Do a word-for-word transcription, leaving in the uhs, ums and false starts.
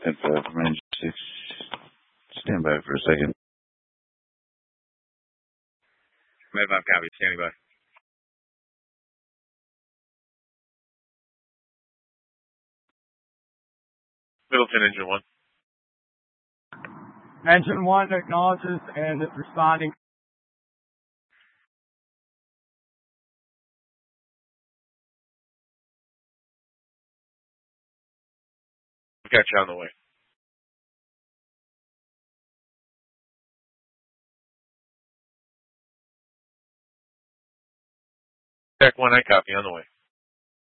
ten five from engine six. Stand by for a second. Med five copy, standing by. Middleton, engine one. Engine one acknowledges and is responding. Got you on the way. Deck one, I copy, on the way.